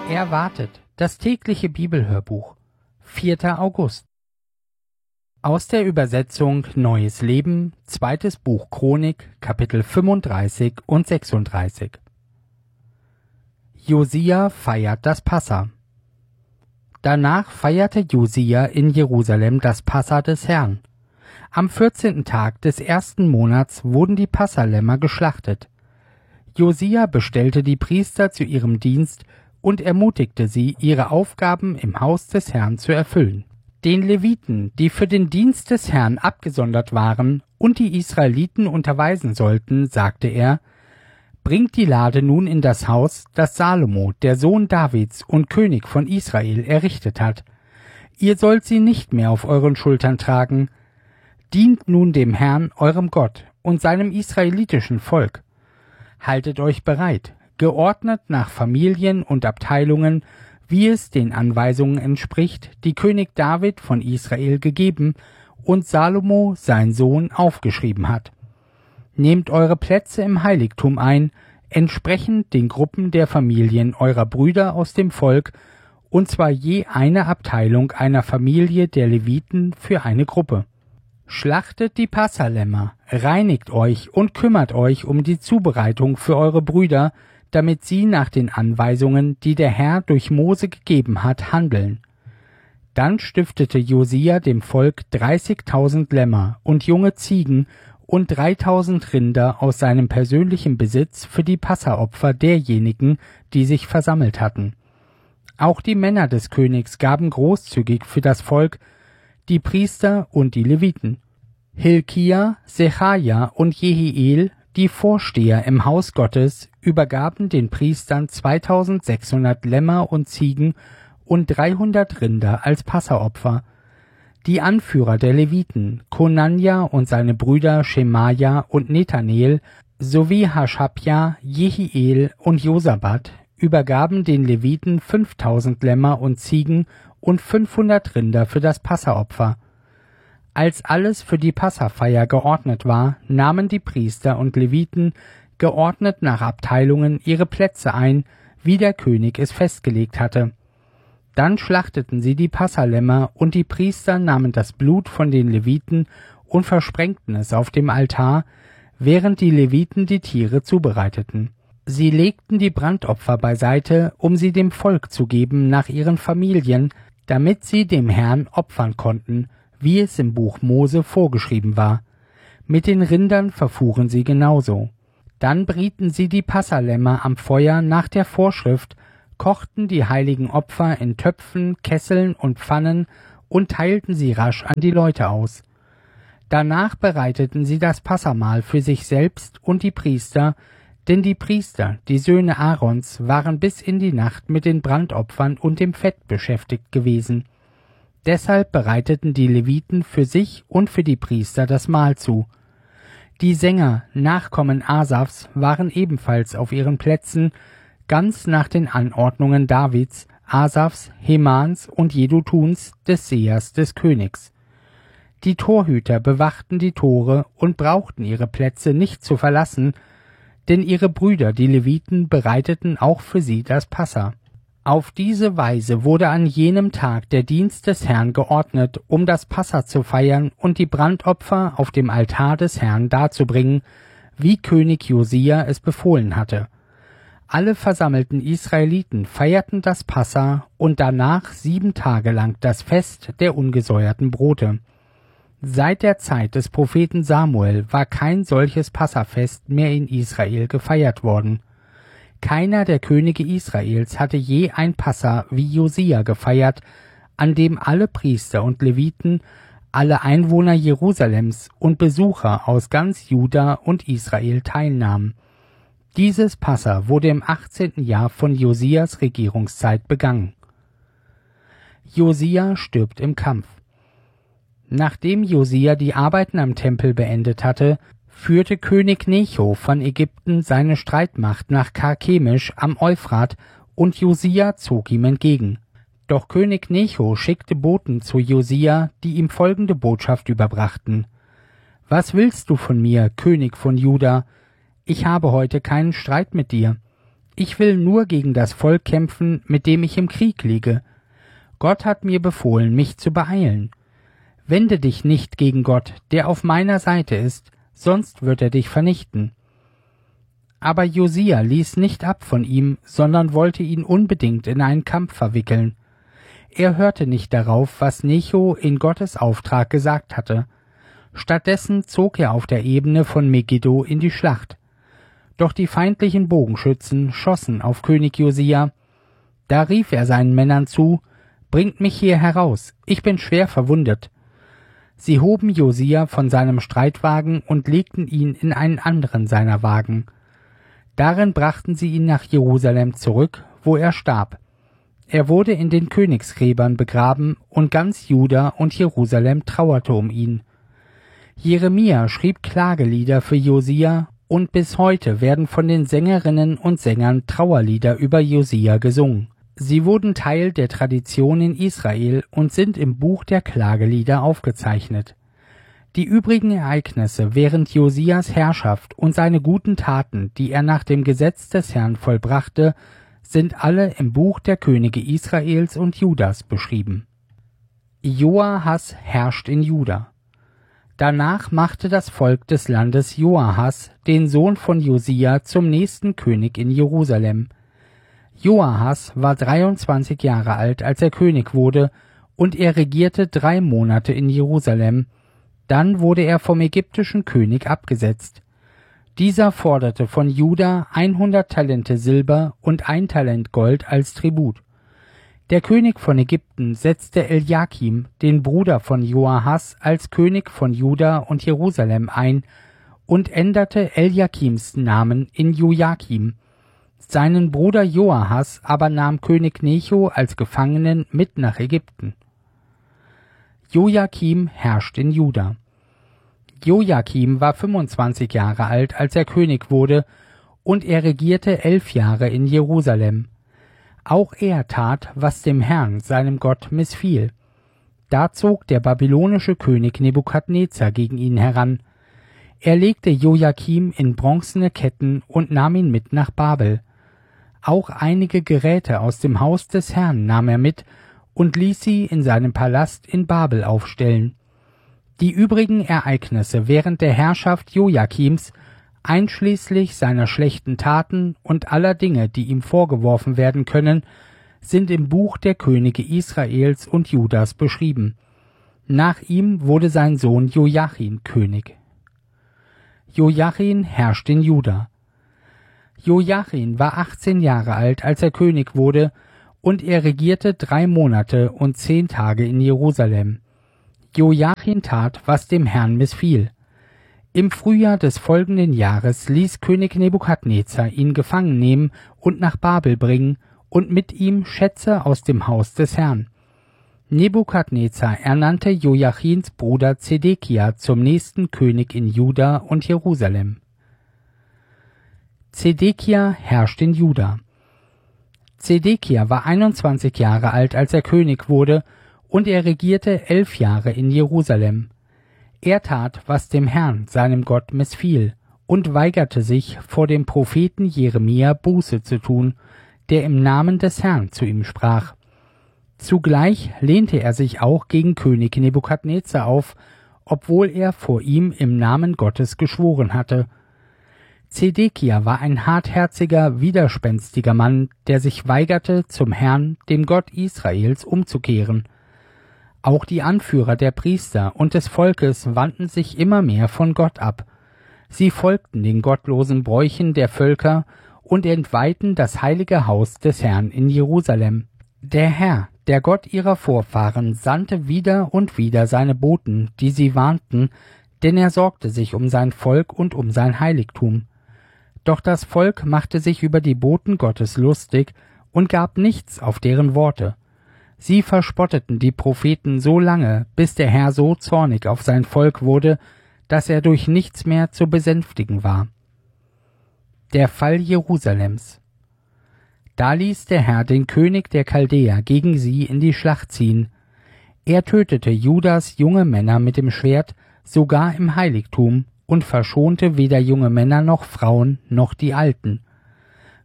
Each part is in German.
Erwartet, das tägliche Bibelhörbuch, 4. August. Aus der Übersetzung Neues Leben, 2. Buch Chronik, Kapitel 35 und 36. Josia feiert das Passa. Danach feierte Josia in Jerusalem das Passa des Herrn. Am 14. Tag des ersten Monats wurden die Passalämmer geschlachtet. Josia bestellte die Priester zu ihrem Dienst und ermutigte sie, ihre Aufgaben im Haus des Herrn zu erfüllen. Den Leviten, die für den Dienst des Herrn abgesondert waren und die Israeliten unterweisen sollten, sagte er: Bringt die Lade nun in das Haus, das Salomo, der Sohn Davids und König von Israel, errichtet hat. Ihr sollt sie nicht mehr auf euren Schultern tragen. Dient nun dem Herrn, eurem Gott, und seinem israelitischen Volk. Haltet euch bereit, geordnet nach Familien und Abteilungen, wie es den Anweisungen entspricht, die König David von Israel gegeben und Salomo, sein Sohn, aufgeschrieben hat. Nehmt eure Plätze im Heiligtum ein, entsprechend den Gruppen der Familien eurer Brüder aus dem Volk, und zwar je eine Abteilung einer Familie der Leviten für eine Gruppe. Schlachtet die Passalämmer, reinigt euch und kümmert euch um die Zubereitung für eure Brüder, damit sie nach den Anweisungen, die der Herr durch Mose gegeben hat, handeln. Dann stiftete Josia dem Volk 30.000 Lämmer und junge Ziegen und 3.000 Rinder aus seinem persönlichen Besitz für die Passaopfer derjenigen, die sich versammelt hatten. Auch die Männer des Königs gaben großzügig für das Volk, die Priester und die Leviten. Hilkia, Sechaja und Jehiel, die Vorsteher im Haus Gottes, übergaben den Priestern 2.600 Lämmer und Ziegen und 300 Rinder als Passaopfer. Die Anführer der Leviten, Konanja und seine Brüder Schemaja und Nethanel, sowie Haschabja, Jehiel und Josabat, übergaben den Leviten 5.000 Lämmer und Ziegen und 500 Rinder für das Passaopfer. Als alles für die Passafeier geordnet war, nahmen die Priester und Leviten geordnet nach Abteilungen ihre Plätze ein, wie der König es festgelegt hatte. Dann schlachteten sie die Passalämmer und die Priester nahmen das Blut von den Leviten und versprengten es auf dem Altar, während die Leviten die Tiere zubereiteten. Sie legten die Brandopfer beiseite, um sie dem Volk zu geben nach ihren Familien, damit sie dem Herrn opfern konnten, wie es im Buch Mose vorgeschrieben war. Mit den Rindern verfuhren sie genauso. Dann brieten sie die Passalämmer am Feuer nach der Vorschrift, kochten die heiligen Opfer in Töpfen, Kesseln und Pfannen und teilten sie rasch an die Leute aus. Danach bereiteten sie das Passamahl für sich selbst und die Priester, denn die Priester, die Söhne Aarons, waren bis in die Nacht mit den Brandopfern und dem Fett beschäftigt gewesen. Deshalb bereiteten die Leviten für sich und für die Priester das Mahl zu. Die Sänger, Nachkommen Asafs, waren ebenfalls auf ihren Plätzen, ganz nach den Anordnungen Davids, Asafs, Hemans und Jedutuns, des Sehers des Königs. Die Torhüter bewachten die Tore und brauchten ihre Plätze nicht zu verlassen, denn ihre Brüder, die Leviten, bereiteten auch für sie das Passa. Auf diese Weise wurde an jenem Tag der Dienst des Herrn geordnet, um das Passa zu feiern und die Brandopfer auf dem Altar des Herrn darzubringen, wie König Josia es befohlen hatte. Alle versammelten Israeliten feierten das Passa und danach 7 Tage lang das Fest der ungesäuerten Brote. Seit der Zeit des Propheten Samuel war kein solches Passafest mehr in Israel gefeiert worden. Keiner der Könige Israels hatte je ein Passa wie Josia gefeiert, an dem alle Priester und Leviten, alle Einwohner Jerusalems und Besucher aus ganz Juda und Israel teilnahmen. Dieses Passa wurde im 18. Jahr von Josias Regierungszeit begangen. Josia stirbt im Kampf. Nachdem Josia die Arbeiten am Tempel beendet hatte, führte König Necho von Ägypten seine Streitmacht nach Karkemisch am Euphrat und Josia zog ihm entgegen. Doch König Necho schickte Boten zu Josia, die ihm folgende Botschaft überbrachten: Was willst du von mir, König von Juda? Ich habe heute keinen Streit mit dir. Ich will nur gegen das Volk kämpfen, mit dem ich im Krieg liege. Gott hat mir befohlen, mich zu beeilen. Wende dich nicht gegen Gott, der auf meiner Seite ist, sonst wird er dich vernichten. Aber Josia ließ nicht ab von ihm, sondern wollte ihn unbedingt in einen Kampf verwickeln. Er hörte nicht darauf, was Necho in Gottes Auftrag gesagt hatte. Stattdessen zog er auf der Ebene von Megiddo in die Schlacht. Doch die feindlichen Bogenschützen schossen auf König Josia. Da rief er seinen Männern zu: »Bringt mich hier heraus, ich bin schwer verwundet.« Sie hoben Josia von seinem Streitwagen und legten ihn in einen anderen seiner Wagen. Darin brachten sie ihn nach Jerusalem zurück, wo er starb. Er wurde in den Königsgräbern begraben, und ganz Juda und Jerusalem trauerte um ihn. Jeremia schrieb Klagelieder für Josia, und bis heute werden von den Sängerinnen und Sängern Trauerlieder über Josia gesungen. Sie wurden Teil der Tradition in Israel und sind im Buch der Klagelieder aufgezeichnet. Die übrigen Ereignisse während Josias Herrschaft und seine guten Taten, die er nach dem Gesetz des Herrn vollbrachte, sind alle im Buch der Könige Israels und Judas beschrieben. Joahas herrscht in Juda. Danach machte das Volk des Landes Joahas den Sohn von Josia zum nächsten König in Jerusalem. Joahas war 23 Jahre alt, als er König wurde, und er regierte 3 Monate in Jerusalem. Dann wurde er vom ägyptischen König abgesetzt. Dieser forderte von Juda 100 Talente Silber und 1 Talent Gold als Tribut. Der König von Ägypten setzte Eljakim, den Bruder von Joahas, als König von Juda und Jerusalem ein und änderte Eljakims Namen in Jojakim. Seinen Bruder Joahas aber nahm König Necho als Gefangenen mit nach Ägypten. Jojakim herrscht in Juda. Jojakim war 25 Jahre alt, als er König wurde, und er regierte 11 Jahre in Jerusalem. Auch er tat, was dem Herrn, seinem Gott, missfiel. Da zog der babylonische König Nebukadnezar gegen ihn heran. Er legte Jojakim in bronzene Ketten und nahm ihn mit nach Babel. Auch einige Geräte aus dem Haus des Herrn nahm er mit und ließ sie in seinem Palast in Babel aufstellen. Die übrigen Ereignisse während der Herrschaft Jojakims, einschließlich seiner schlechten Taten und aller Dinge, die ihm vorgeworfen werden können, sind im Buch der Könige Israels und Judas beschrieben. Nach ihm wurde sein Sohn Jojachin König. Jojachin herrscht in Juda. Jojachin war 18 Jahre alt, als er König wurde, und er regierte 3 Monate und 10 Tage in Jerusalem. Jojachin tat, was dem Herrn missfiel. Im Frühjahr des folgenden Jahres ließ König Nebukadnezar ihn gefangen nehmen und nach Babel bringen und mit ihm Schätze aus dem Haus des Herrn. Nebukadnezar ernannte Jojachins Bruder Zedekia zum nächsten König in Juda und Jerusalem. Zedekia herrscht in Juda. Zedekia war 21 Jahre alt, als er König wurde, und er regierte 11 Jahre in Jerusalem. Er tat, was dem Herrn, seinem Gott, missfiel, und weigerte sich, vor dem Propheten Jeremia Buße zu tun, der im Namen des Herrn zu ihm sprach. Zugleich lehnte er sich auch gegen König Nebukadnezar auf, obwohl er vor ihm im Namen Gottes geschworen hatte. Zedekia war ein hartherziger, widerspenstiger Mann, der sich weigerte, zum Herrn, dem Gott Israels, umzukehren. Auch die Anführer der Priester und des Volkes wandten sich immer mehr von Gott ab. Sie folgten den gottlosen Bräuchen der Völker und entweihten das heilige Haus des Herrn in Jerusalem. Der Herr, der Gott ihrer Vorfahren, sandte wieder und wieder seine Boten, die sie warnten, denn er sorgte sich um sein Volk und um sein Heiligtum. Doch das Volk machte sich über die Boten Gottes lustig und gab nichts auf deren Worte. Sie verspotteten die Propheten so lange, bis der Herr so zornig auf sein Volk wurde, dass er durch nichts mehr zu besänftigen war. Der Fall Jerusalems. Da ließ der Herr den König der Chaldäer gegen sie in die Schlacht ziehen. Er tötete Judas junge Männer mit dem Schwert, sogar im Heiligtum, und verschonte weder junge Männer noch Frauen noch die Alten.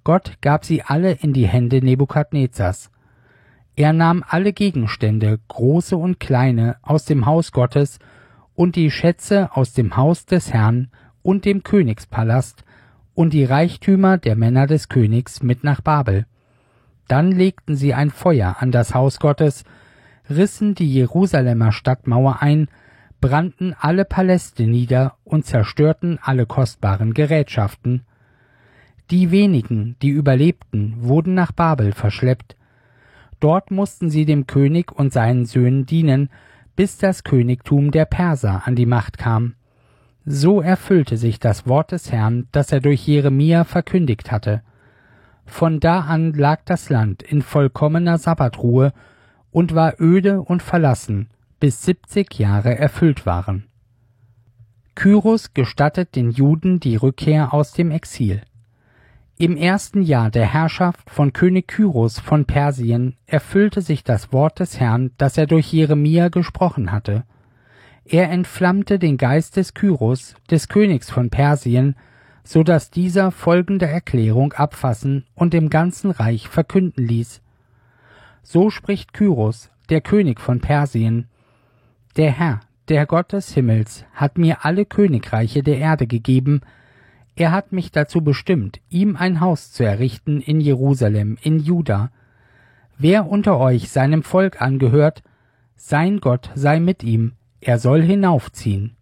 Gott gab sie alle in die Hände Nebukadnezars. Er nahm alle Gegenstände, große und kleine, aus dem Haus Gottes und die Schätze aus dem Haus des Herrn und dem Königspalast und die Reichtümer der Männer des Königs mit nach Babel. Dann legten sie ein Feuer an das Haus Gottes, rissen die Jerusalemer Stadtmauer ein, brannten alle Paläste nieder und zerstörten alle kostbaren Gerätschaften. Die wenigen, die überlebten, wurden nach Babel verschleppt. Dort mussten sie dem König und seinen Söhnen dienen, bis das Königtum der Perser an die Macht kam. So erfüllte sich das Wort des Herrn, das er durch Jeremia verkündigt hatte. Von da an lag das Land in vollkommener Sabbatruhe und war öde und verlassen, bis 70 Jahre erfüllt waren. Kyros gestattet den Juden die Rückkehr aus dem Exil. Im ersten Jahr der Herrschaft von König Kyros von Persien erfüllte sich das Wort des Herrn, das er durch Jeremia gesprochen hatte. Er entflammte den Geist des Kyros, des Königs von Persien, so dass dieser folgende Erklärung abfassen und im ganzen Reich verkünden ließ. So spricht Kyros, der König von Persien: Der Herr, der Gott des Himmels, hat mir alle Königreiche der Erde gegeben. Er hat mich dazu bestimmt, ihm ein Haus zu errichten in Jerusalem, in Juda. Wer unter euch seinem Volk angehört, sein Gott sei mit ihm, er soll hinaufziehen.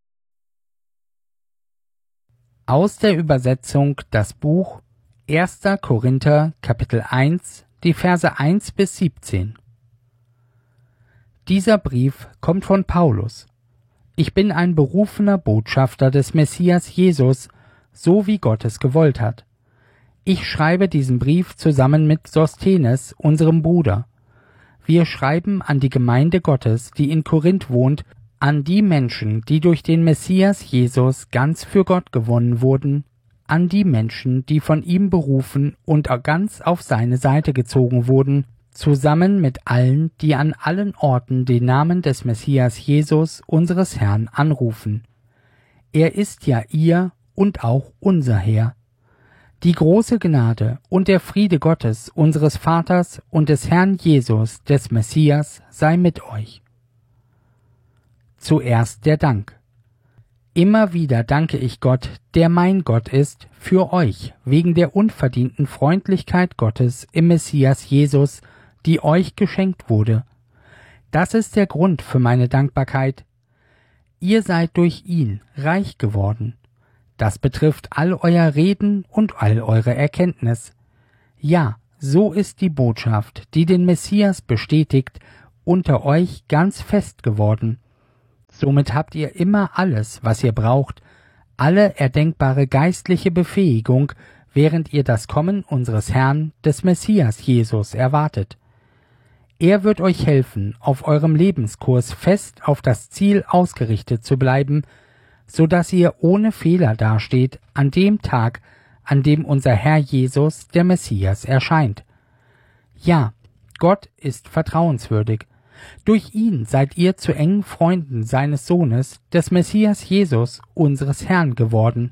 Aus der Übersetzung das Buch 1. Korinther, Kapitel 1, die Verse 1 bis 17. Dieser Brief kommt von Paulus. Ich bin ein berufener Botschafter des Messias Jesus, so wie Gott es gewollt hat. Ich schreibe diesen Brief zusammen mit Sosthenes, unserem Bruder. Wir schreiben an die Gemeinde Gottes, die in Korinth wohnt, an die Menschen, die durch den Messias Jesus ganz für Gott gewonnen wurden, an die Menschen, die von ihm berufen und ganz auf seine Seite gezogen wurden, zusammen mit allen, die an allen Orten den Namen des Messias Jesus, unseres Herrn, anrufen. Er ist ja ihr und auch unser Herr. Die große Gnade und der Friede Gottes, unseres Vaters und des Herrn Jesus, des Messias, sei mit euch. Zuerst der Dank. Immer wieder danke ich Gott, der mein Gott ist, für euch, wegen der unverdienten Freundlichkeit Gottes im Messias Jesus, die euch geschenkt wurde. Das ist der Grund für meine Dankbarkeit. Ihr seid durch ihn reich geworden. Das betrifft all euer Reden und all eure Erkenntnis. Ja, so ist die Botschaft, die den Messias bestätigt, unter euch ganz fest geworden. Somit habt ihr immer alles, was ihr braucht, alle erdenkbare geistliche Befähigung, während ihr das Kommen unseres Herrn, des Messias Jesus, erwartet. Er wird euch helfen, auf eurem Lebenskurs fest auf das Ziel ausgerichtet zu bleiben, so dass ihr ohne Fehler dasteht an dem Tag, an dem unser Herr Jesus, der Messias, erscheint. Ja, Gott ist vertrauenswürdig. Durch ihn seid ihr zu engen Freunden seines Sohnes, des Messias Jesus, unseres Herrn, geworden.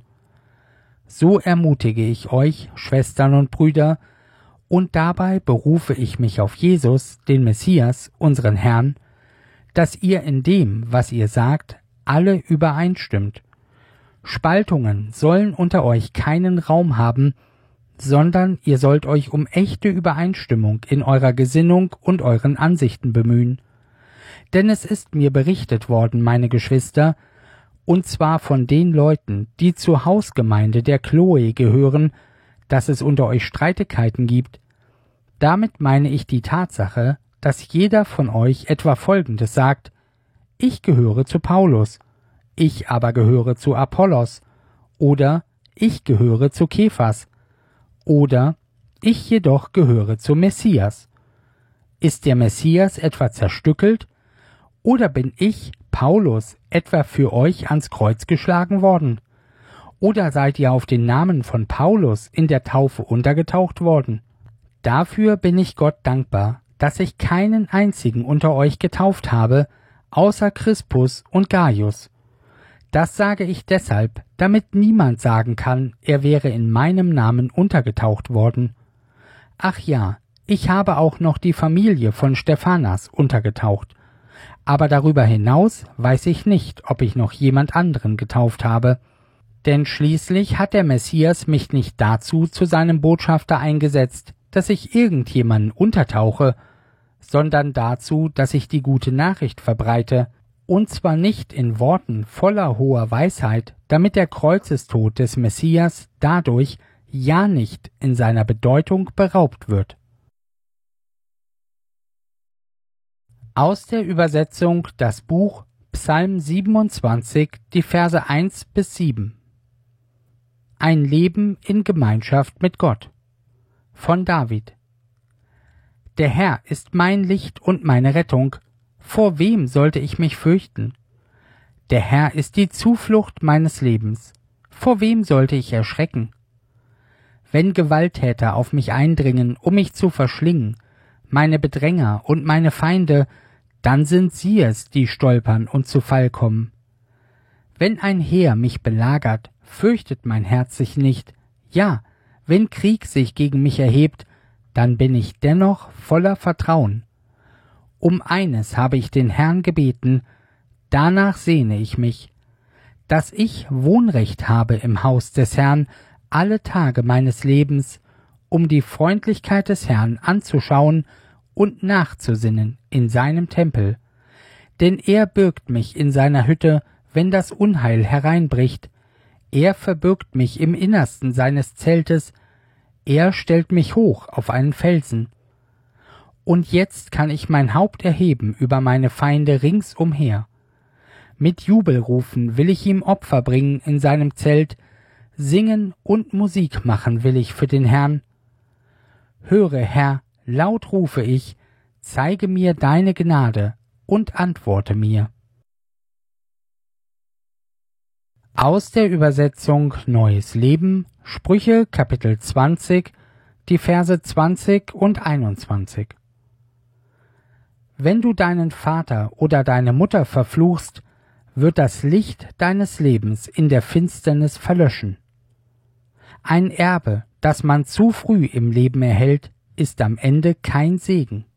So ermutige ich euch, Schwestern und Brüder, und dabei berufe ich mich auf Jesus, den Messias, unseren Herrn, dass ihr in dem, was ihr sagt, alle übereinstimmt. Spaltungen sollen unter euch keinen Raum haben, sondern ihr sollt euch um echte Übereinstimmung in eurer Gesinnung und euren Ansichten bemühen. Denn es ist mir berichtet worden, meine Geschwister, und zwar von den Leuten, die zur Hausgemeinde der Chloe gehören, dass es unter euch Streitigkeiten gibt. Damit meine ich die Tatsache, dass jeder von euch etwa Folgendes sagt: Ich gehöre zu Paulus, ich aber gehöre zu Apollos, oder ich gehöre zu Kephas, oder ich jedoch gehöre zum Messias. Ist der Messias etwa zerstückelt, oder bin ich, Paulus, etwa für euch ans Kreuz geschlagen worden? Oder seid ihr auf den Namen von Paulus in der Taufe untergetaucht worden? Dafür bin ich Gott dankbar, dass ich keinen einzigen unter euch getauft habe, außer Crispus und Gaius. Das sage ich deshalb, damit niemand sagen kann, er wäre in meinem Namen untergetaucht worden. Ach ja, ich habe auch noch die Familie von Stephanas untergetaucht. Aber darüber hinaus weiß ich nicht, ob ich noch jemand anderen getauft habe. Denn schließlich hat der Messias mich nicht dazu zu seinem Botschafter eingesetzt, dass ich irgendjemanden untertauche, sondern dazu, dass ich die gute Nachricht verbreite, und zwar nicht in Worten voller hoher Weisheit, damit der Kreuzestod des Messias dadurch ja nicht in seiner Bedeutung beraubt wird. Aus der Übersetzung das Buch Psalm 27, die Verse 1 bis 7. Ein Leben in Gemeinschaft mit Gott. Von David. Der Herr ist mein Licht und meine Rettung. Vor wem sollte ich mich fürchten? Der Herr ist die Zuflucht meines Lebens. Vor wem sollte ich erschrecken? Wenn Gewalttäter auf mich eindringen, um mich zu verschlingen, meine Bedränger und meine Feinde, dann sind sie es, die stolpern und zu Fall kommen. Wenn ein Heer mich belagert, fürchtet mein Herz sich nicht. Ja, wenn Krieg sich gegen mich erhebt, dann bin ich dennoch voller Vertrauen. Um eines habe ich den Herrn gebeten, danach sehne ich mich, dass ich Wohnrecht habe im Haus des Herrn alle Tage meines Lebens, um die Freundlichkeit des Herrn anzuschauen und nachzusinnen in seinem Tempel. Denn er birgt mich in seiner Hütte, wenn das Unheil hereinbricht. Er verbirgt mich im Innersten seines Zeltes. Er stellt mich hoch auf einen Felsen. Und jetzt kann ich mein Haupt erheben über meine Feinde ringsumher. Mit Jubelrufen will ich ihm Opfer bringen in seinem Zelt, singen und Musik machen will ich für den Herrn. Höre, Herr, laut rufe ich, zeige mir deine Gnade und antworte mir. Aus der Übersetzung Neues Leben, Sprüche Kapitel 20, die Verse 20 und 21. Wenn du deinen Vater oder deine Mutter verfluchst, wird das Licht deines Lebens in der Finsternis verlöschen. Ein Erbe, das man zu früh im Leben erhält, ist am Ende kein Segen.